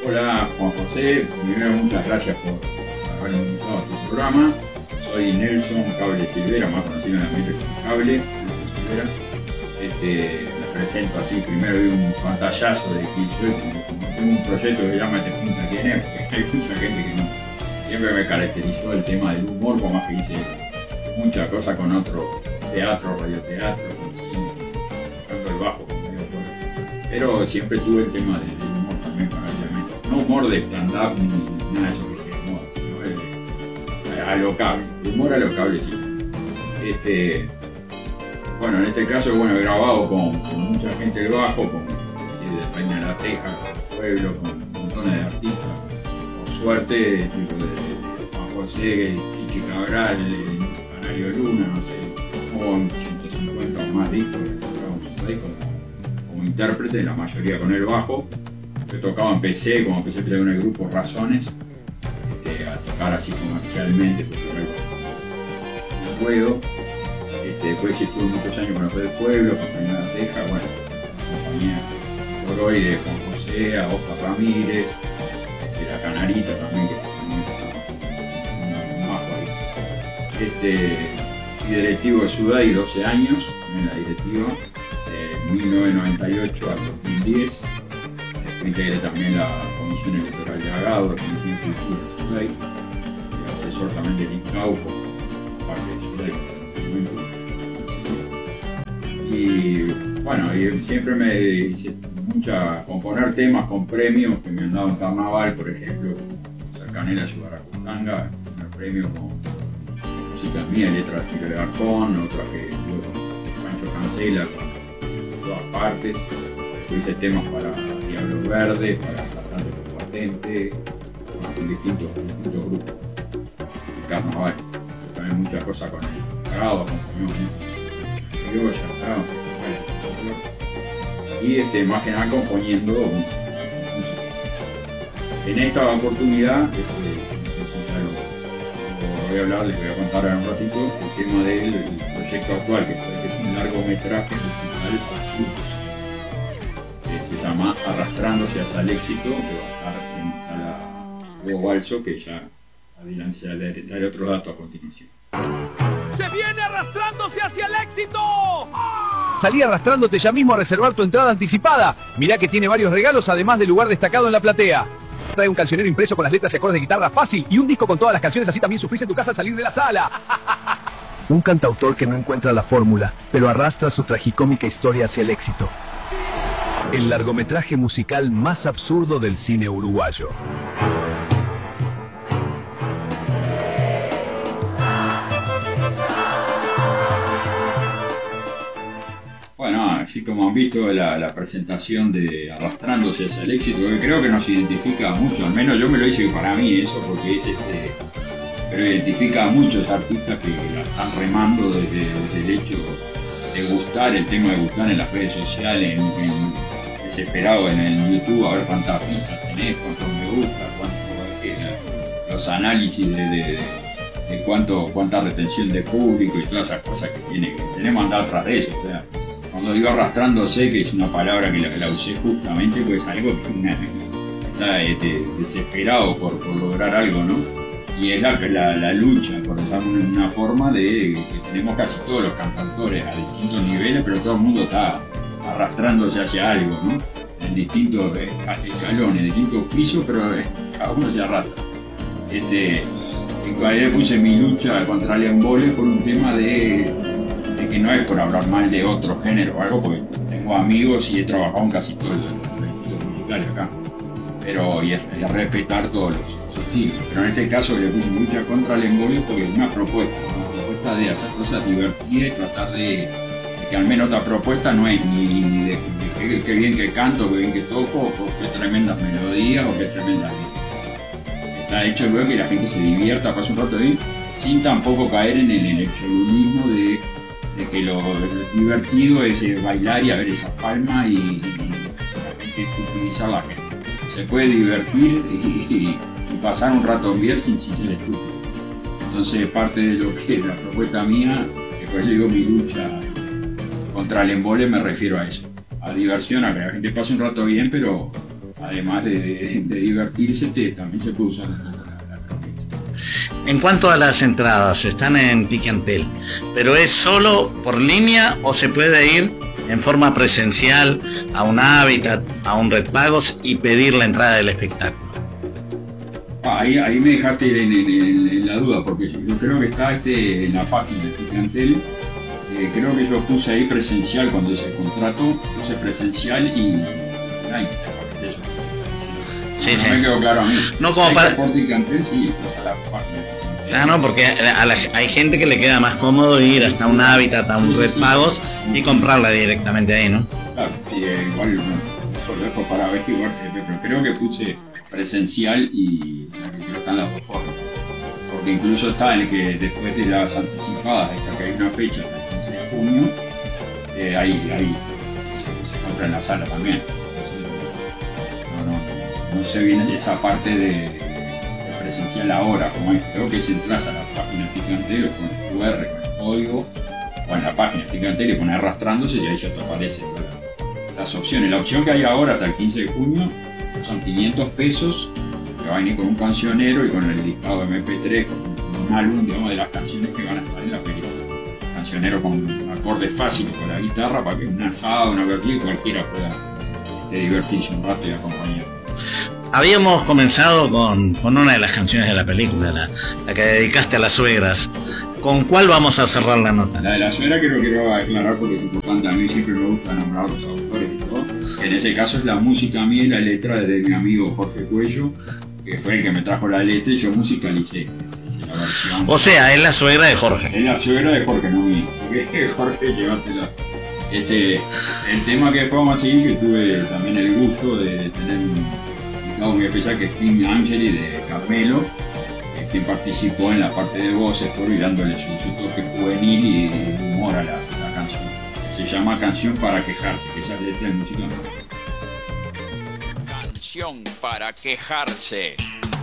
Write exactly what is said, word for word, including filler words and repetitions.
Hola Juan José, primero muchas gracias por haberme invitado a tu programa. Soy Nelson Cable Silvera, más conocido en el ambiente como Cable, Nelson Silvera. Este, me presento así, primero doy un pantallazo de quién soy, como tengo un proyecto que se llama Te Junta Quién es, porque hay mucha gente que no. Siempre me caracterizó el tema del humor, por más que hice muchas cosas con otro teatro, radioteatro, tocando el bajo, con medio fuerte. Pero siempre tuve el tema del humor también para el no humor de stand-up ni nada de eso que es moda, sino el alocable, humor alocable sí. Este, bueno, en este caso, bueno, he grabado con, con mucha gente del bajo, con de Reina de la Teja, con Pueblo, con montones de artistas, por suerte, tipo de Juan José, Chichi Cabral, Canario Luna, no sé, con ciento cincuenta o más discos, discos como intérprete, la mayoría con el bajo. Yo tocaba, empecé, como empecé a crear en el grupo Razones, este, a tocar así comercialmente, porque no puedo. Este, después estuve muchos años con los del Pueblo, con Reina de la Teja, bueno, la compañía por hoy de Juan José, a Oscar Ramírez, este, la Canarita también, que también está un majo ahí. Este, fui directivo de Sudai doce años, en la directiva, de mil novecientos noventa y ocho al dos mil diez. Integré también la Comisión Electoral de Agado, la Comisión de Cultura de Sudai, el asesor también del INCAUCO, parte de Sudai. Y bueno, y siempre me hice mucha, componer temas con premios que me han dado en carnaval, por ejemplo, Cercanela Yubaracutanga, el premio con música mía, letras de Tiro de Arjón, otra que Pancho Cancela, con todas partes. Hice temas para Diablo Verde, para Tratante con Patente, con distintos, distintos grupos de carnaval. También muchas cosas con el Grado, con Criollo, y este, más que nada componiendo música. En esta oportunidad, este, lo voy a hablar, les voy a contar ahora un ratito el tema del proyecto actual, que es un largometraje musical absurdo. Se llama Arrastrándose hacia el éxito, que va a estar en sala Hugo Balso, que ya adelante ya le daré otro dato a continuación. ¡Se viene arrastrándose hacia el éxito! Salí arrastrándote ya mismo a reservar tu entrada anticipada. Mirá que tiene varios regalos, además de lugar destacado en la platea. Trae un cancionero impreso con las letras y acordes de guitarra fácil y un disco con todas las canciones, así también sufrís en tu casa al salir de la sala. Un cantautor que no encuentra la fórmula, pero arrastra su tragicómica historia hacia el éxito. El largometraje musical más absurdo del cine uruguayo. Bueno, así como han visto la, la presentación de Arrastrándose hacia el éxito, que creo que nos identifica mucho, al menos yo me lo hice para mí eso, porque es este, pero identifica a muchos artistas que la están remando desde, desde el hecho de gustar, el tema de gustar en las redes sociales, en, en desesperado en el YouTube a ver cuántas pistas tenés, cuántos me gusta, cuánto, eh, los análisis de, de, de, de cuánto, cuánta retención de público y todas esas cosas que tiene, que tenemos que andar atrás de eso. O sea, cuando digo arrastrándose, que es una palabra que la, que la usé justamente, pues algo que una, está este, desesperado por, por lograr algo, ¿no? Y es la, la, la lucha, por decirlo de una forma, de que tenemos casi todos los cantautores a distintos niveles, pero todo el mundo está arrastrándose hacia algo, ¿no? En distintos eh, escalones, en distintos pisos, pero eh, cada uno se arrastra. Este, en cual puse mi lucha contra el embole por un tema de, de que no es por hablar mal de otro género o algo, porque tengo amigos y he trabajado en casi todos los estilos musicales acá, pero y es, es respetar todos los, los estilos. Pero en este caso le puse lucha contra el embole porque es una propuesta, una propuesta de hacer cosas divertidas y tratar de que al menos otra propuesta no es ni, ni de, de, de que bien que canto, que bien que toco, o qué tremendas melodías, o qué tremendas letras. Está hecho luego que la gente se divierta, pase un rato ahí, sin tampoco caer en el, en el cholulismo de, de que lo, lo divertido es eh, bailar y a ver esa palma y, y la gente utilizar la gente. Se puede divertir y, y, y pasar un rato bien sin, sin ser estúpido. Entonces parte de lo que es la propuesta mía, que por eso digo mi lucha contra el embole, me refiero a eso, a diversión, a que la gente pase un rato bien, pero además de, de, de divertirse, te, también se puede usar la, la trompeta. En cuanto a las entradas, están en Ticantel, pero ¿es solo por línea o se puede ir en forma presencial a un Hábitat, a un Red Pagos y pedir la entrada del espectáculo? Ah, ahí, ahí me dejaste en, en, en, en la duda, porque yo creo que está este, en la página de Ticantel. Eh, creo que yo puse ahí presencial cuando hice el contrato, puse presencial y... Ay, eso. Sí, no, sí. no me quedó claro a mí. No como hay para... por Ticantel, sí, pues a la página de Ticantel. Ah, no, porque a la, hay gente que le queda más cómodo ir hasta un Hábitat, a un Sí, Red sí, Pagos sí. y comprarla directamente ahí, ¿no? Claro, sí, eh, igual, no, solo dejo para ver igual, pero creo que puse presencial y creo que están las dos formas. Porque incluso está en el que después de las anticipadas, esta que hay una fecha, el quince de junio, eh, ahí, ahí se, se compra en la sala también. Entonces, no, no, no sé bien esa parte de, de presencial ahora, como es. Creo que si entras a la página Ticantel con el Q R, con el código, o en la página Ticantel y pones arrastrándose y ahí ya te aparecen las, las opciones. La opción que hay ahora hasta el quince de junio son quinientos pesos, que va a venir con un cancionero y con el listado de eme pe tres, con un álbum, digamos, de las canciones que van a estar en la película. Cancionero con acordes fáciles con la guitarra para que un asado, una bebida, cualquiera pueda este, divertirse un rato y acompañar. Habíamos comenzado con, con una de las canciones de la película, la, la que dedicaste a las suegras. ¿Con cuál vamos a cerrar la nota? La de la suegra que no quiero aclarar porque es importante, a mí siempre me gusta nombrar los autores y todo. En ese caso es la música mía y la letra de mi amigo Jorge Cuello, que fue el que me trajo la letra y yo musicalicé la versión. O sea, es la suegra de Jorge. Es la suegra de Jorge, no mío. Porque Jorge, llévatela. Este, el tema que después vamos a seguir, que tuve también el gusto de tener un invitado muy especial, que es Tim Angeli de Carmelo, eh, quien participó en la parte de voces, y dándole su, su toque juvenil y humor a la, a la canción. Se llama Canción para quejarse, que esa letra de música. Canción para quejarse.